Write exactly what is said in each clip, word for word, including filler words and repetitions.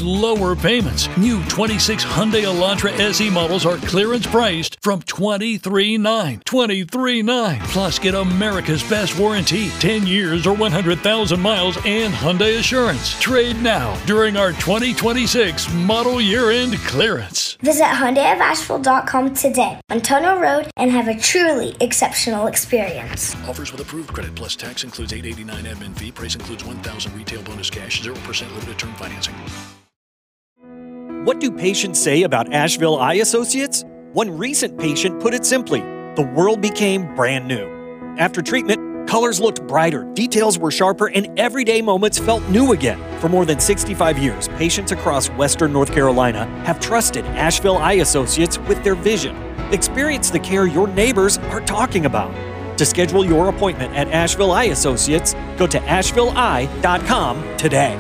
lower payments. New twenty-six Hyundai Elantra S E models are clearance priced from twenty-three thousand nine hundred twenty-three thousand nine hundred Plus, get America's best warranty, ten years or one hundred thousand miles, and Hyundai Assurance. Trade now during our twenty twenty-six model year-end clearance. Visit Hyundai of Asheville dot com today on Tunnel Road and have a truly exceptional experience. Offers with approved credit plus tax includes eight dollars and eighty-nine cents admin fee. Price includes one thousand dollars retail bonus cash, zero percent limited term financing. What do patients say about Asheville Eye Associates? One recent patient put it simply, the world became brand new. After treatment, colors looked brighter, details were sharper, and everyday moments felt new again. For more than sixty-five years, patients across Western North Carolina have trusted Asheville Eye Associates with their vision. Experience the care your neighbors are talking about. To schedule your appointment at Asheville Eye Associates, go to asheville eye dot com today.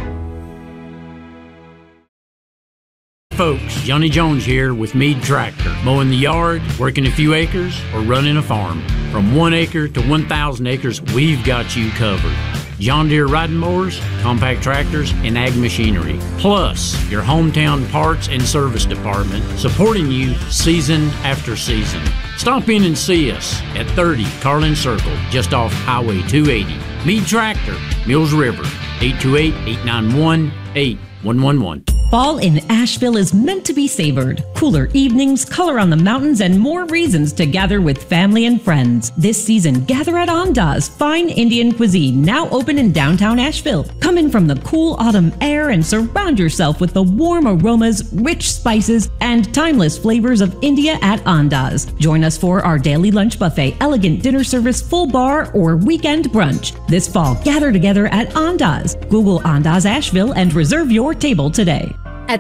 Folks, Johnny Jones here with Meade Tractor. Mowing the yard, working a few acres, or running a farm. From one acre to one thousand acres, we've got you covered. John Deere riding mowers, compact tractors, and ag machinery. Plus, your hometown parts and service department supporting you season after season. Stop in and see us at thirty Carlin Circle, just off Highway two eighty. Meade Tractor, Mills River, eight two eight, eight nine one, eight one one one. Fall in Asheville is meant to be savored. Cooler evenings, color on the mountains, and more reasons to gather with family and friends. This season, gather at Onda's Fine Indian Cuisine, now open in downtown Asheville. Come in from the cool autumn air and surround yourself with the warm aromas, rich spices, and timeless flavors of India at Onda's. Join us for our daily lunch buffet, elegant dinner service, full bar, or weekend brunch. This fall, gather together at Onda's. Google Onda's Asheville and reserve your table today.